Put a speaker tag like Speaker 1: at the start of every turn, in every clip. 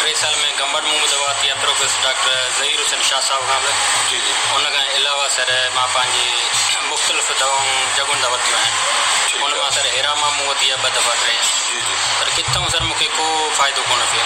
Speaker 1: 3 साल में गंबड़ मुंह दवा थी प्रोफेसर डॉक्टर ज़हीर हुसैन शाह साहब खां जी जी उन खां अलावा सर मां पंहिंजी मुख़्तलिफ़ दवाऊं जगुनि था वरितियूं आहिनि उन मां सर हेरामा मूं वरिती आहे 2 दफ़ा 3 जी जी पर किथां सर मूंखे को फ़ाइदो कोन पियो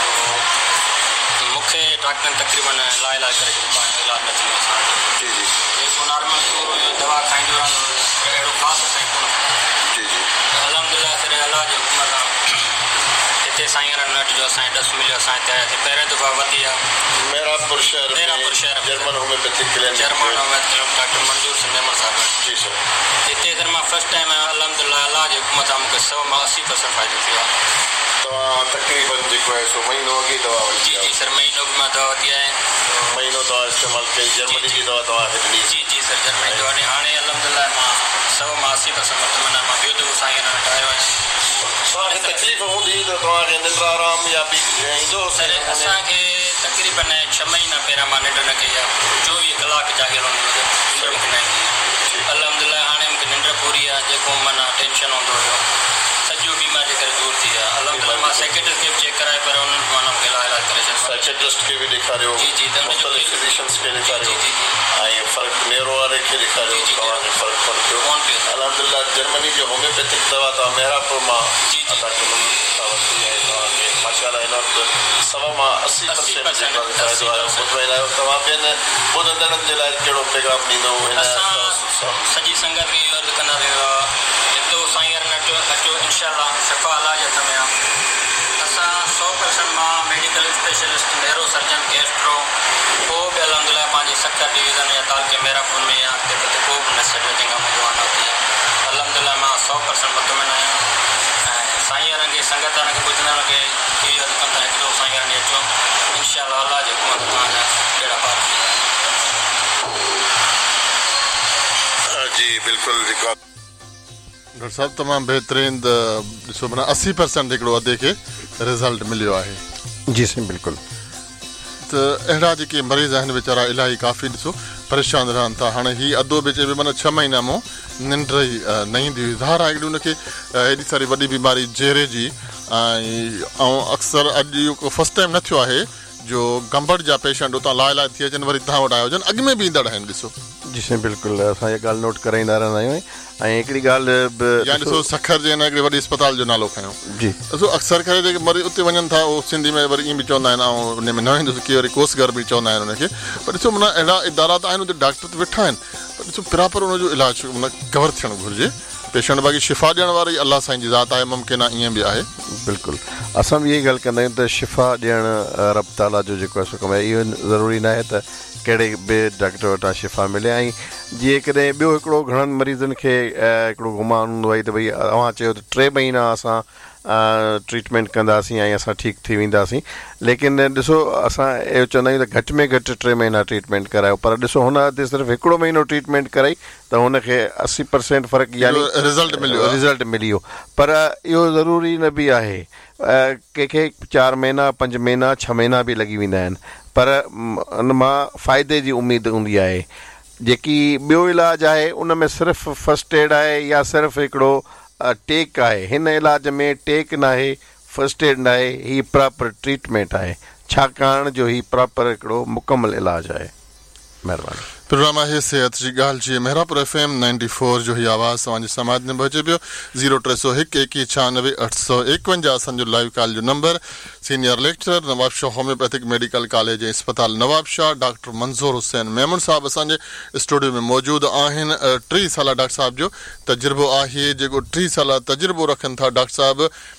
Speaker 1: मूंखे डॉक्टरनि तक़रीबन इलाज करे इलाज न थींदो असांजो जी जी जेको नॉर्मल सूर हुयो दवा खाईंदो रहंदो अहिड़ो ख़ासि असांखे कोन जी जी अलहमदिल्ला सर अलाह जे हुकुम सां हिते साईं नट जो असांखे ॾस मिलियो असांजे हिते पहिरें दफ़ा वरिती आहे मेरापुर शहर जर्मन होम्योपैथिक डॉक्टर मंजूर सिंह मेमन साहब जी सर हिते सर मां फर्स्ट टाइम अलहमदिल्ला अलाह जे हुकुम सां मूंखे 100 मां 80% फ़ाइदो थियो आहे तव्हां तक़रीबन जेको आहे सो महीनो अॻे दवा वरिती जी जी सर महीनो अॻु मां दवा वरिती आहे महीनो दवा इस्तेमालु कई जर्मनी जी दवा तव्हांखे ॾिनी जी जी सर जर्मनी दवा ॾिनी हाणे अलहमदिल्ला मां 100 मां 80% मुतमना मां ॿियो दफ़ो साईं नट आयो आहियां तव्हांखे तकलीफ़ हूंदी त तव्हांखे निंड आराम या बि ईंदो सर असांखे तक़रीबन 6 महीना पहिरियां मां निंड न कई आहे 24 कलाक जागियल हूंदो हुयो मूंखे न ईंदी अलहमदिल्ला हाणे मूंखे निंड पूरी आहे जेको माना टेंशन हूंदो हुयो सॼो बीमारी जे करे दूर थी आहे अलहमदिल्ला मां साइकेट्रिस्ट खे बि चेक कराए पर उन्हनि माना मूंखे इलाज करे छॾियो साइकेट्रिस्ट खे बि ॾेखारियो जी जी मुख़्तलिफ़ फिज़िशियन्स खे ॾेखारियो जी जी ऐं फ़र्क़ु नेरो वारे खे ॾेखारियो तव्हांखे फ़र्क़ु कोन पियो अलहमदिल्ला जर्मनी जो होम्योपैथिक दवा तव्हां मेरापुर मां अदा कयो वरिती आहे तव्हांखे माशाअल्लाह हिन वक़्तु 100 मां 80% फ़ाइदो आयो ॿुधाईंदा आहियो तव्हां ॿियनि ॿुधंदड़नि जे लाइ कहिड़ो पैगाम ॾींदो हिन सॼी संगत खे इहो अर्ज़ु कंदासीं हिकु साईं नट अचो इनशाअल्लाह शफ़ा अलाह जे हथ में आहे असां 100% मां medical specialist narrow surgeon gastro को बि अलहमदिल्ला पंहिंजी 70 डिवीज़न या तालके मेरापुर में या अॻिते पुठिते को बि न छॾियो जंहिंखां मुंहिंजो वांदो थी आहे अलहमदिल्ला मां 100% मुतमिन आहियां ऐं साईं खे संगत खे ॿुधंदड़ खे इहो अर्ज़ु कंदा हिकु दफ़ो साईं ॾे अचो इनशाअल्लाह अलाह जे हुकुम सां तव्हांजा बेड़ा पार थी वेंदा
Speaker 2: जी बिल्कुलु जेको डॉक्टर साहब तमामु बहितरीन ॾिसो माना 80% हिकिड़ो अधे खे रिज़ल्ट मिलियो आहे
Speaker 3: जी साईं बिल्कुलु
Speaker 2: त अहिड़ा जेके मरीज़ आहिनि वीचारा इलाही काफ़ी ॾिसो परेशान रहनि था हाणे हीअ अधो बि चइबो माना 6 महीना मूं निंड ई न ईंदी हुई ज़ाहिर आहे हिकिड़ी हुनखे हेॾी सारी वॾी बीमारी जहिड़े जी ऐं अक्सर अॼु इहो फस्ट टाइम न थियो आहे जो गंबड़ जा पेशेंट उतां लाइ थी अचनि वरी तव्हां वटि आया हुजनि अॻु में बि ईंदड़ आहिनि ॾिसो
Speaker 3: जी साईं बिल्कुलु असां इहा ॻाल्हि नोट कराईंदा रहंदा आहियूं ऐं हिकिड़ी ॻाल्हि
Speaker 2: या ॾिसो सखर जे हिन हिकिड़ी वॾी अस्पताल जो नालो खयों
Speaker 3: जी
Speaker 2: ॾिसो अक्सर करे जेके मरीज़ उते वञनि था उहो सिंधी में वरी ईअं बि चवंदा आहिनि ऐं उन में न ईंदुसि की वरी कोसगर बि चवंदा आहिनि उनखे पर ॾिसो माना अहिड़ा इदारा त आहिनि उते डॉक्टर त वेठा आहिनि पर ॾिसो प्रॉपर उनजो इलाजु कवर थियणु घुरिजे पेशेंट बाक़ी शिफ़ा ॾियण वारी अलाह साईं जी ज़ात आहे मुमकिन आहे ईअं बि आहे
Speaker 3: बिल्कुलु असां बि इहा ॻाल्हि कंदा आहियूं त शिफ़ा ॾियणु रब ताला जो जेको आहे सो कमु आहे इहो ज़रूरी न आहे त कहिड़े बि डॉक्टर वटां शिफ़ा मिले ऐं जीअं कॾहिं ॿियो हिकिड़ो घणनि मरीज़नि खे हिकिड़ो घुमान हूंदो आहे त भई तव्हां चयो त 3 महीना असां ट्रीटमेंट कंदासीं ऐं असां ठीकु थी वेंदासीं लेकिन ॾिसो असां इहो चवंदा आहियूं त घटि में घटि 3 महीना ट्रीटमेंट करायो पर ॾिसो हुन ते सिर्फ़ु हिकिड़ो महीनो ट्रीटमेंट कराई त हुनखे 80% फ़र्क़ु यानी रिज़ल्ट मिलियो पर इहो ज़रूरी न बि आहे कंहिंखे 4 महीना 5 महीना 6 महीना बि लॻी वेंदा आहिनि पर उन मां फ़ाइदे जी उमेदु हूंदी आहे जेकी ॿियो इलाजु आहे उन में सिर्फ़ु फस्ट एड आहे या सिर्फ़ु हिकिड़ो टेक आहे हिन इलाज में टेक न आहे फस्ट एड न आहे हीअ प्रॉपर ट्रीटमेंट आहे छाकाणि जो हीअ प्रॉपर हिकिड़ो मुकमल इलाजु आहे महिरबानी
Speaker 2: प्रोग्राम आहे सिहत जी ॻाल्हि जी मेरापुर FM 94 जो ही आवाज़ तव्हांजे समाज में अचे पियो 0301196851 असांजो लाइव कॉल जो number senior lecturer Nawab Shah homeopathic medical college ऐं अस्पताल नवाब शाह डॉक्टर मंजूर हुसैन मेमन साहब असांजे स्टूडियो में मौजूदु आहिनि 3 साल डॉक्टर साहब जो तजुर्बो आहे जेको 3 साल तजुर्बो रखनि था डॉक्टर साहब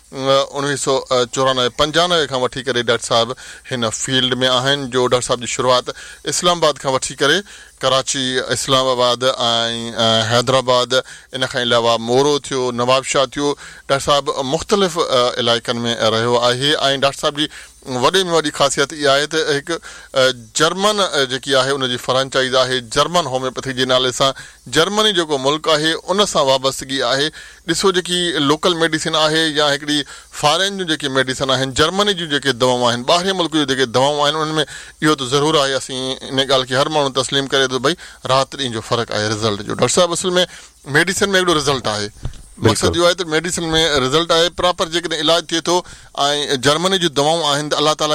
Speaker 2: 1994-95 खां वठी करे डॉक्टर साहब हिन फील्ड में आहिनि जो डॉक्टर साहब जी शुरूआति इस्लामाबाद खां वठी करे कराची इस्लामाबाद ऐं हैदराबाद इन खां अलावा मोरो थियो नवाब शाह थियो डॉक्टर साहब मुख़्तलिफ़ इलाइक़नि में रहियो आहे ऐं डॉक्टर साहब जी वॾे में वॾी ख़ासियत इहा आहे त हिकु जर्मन जेकी आहे उनजी फ्रेंचाइज़ आहे जर्मन होम्योपैथिक जे नाले सां जर्मनी जेको मुल्क आहे उन सां वाबस्तगी आहे ॾिसो जेकी लोकल मेडिसिन आहे या हिकिड़ी फॉरेन जूं जेके मेडिसिन आहिनि जर्मनी जूं जेके दवाऊं आहिनि ॿाहिरि मुल्क जूं जेके दवाऊं आहिनि उनमें इहो त ज़रूरु आहे असीं इन ॻाल्हि खे हर माण्हू तस्लीम करे थो भई राति ॾींहं जो फ़र्क़ु आहे रिज़ल्ट जो डॉक्टर साहब असल में मेडिसिन में हिकिड़ो रिज़ल्ट आहे मक़सदु इहो आहे त मेडिसिन में रिज़ल्ट आहे प्रॉपर जेकॾहिं इलाजु थिए थो ऐं जर्मनी जूं दवाऊं आहिनि त अलाह ताला